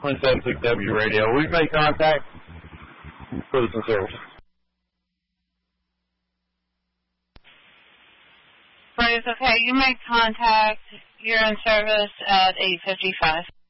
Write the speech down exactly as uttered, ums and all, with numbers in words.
twenty-seven six W radio. We've made contact. Cruise and service. Praise, okay, you made contact. You're in service at eight fifty-five.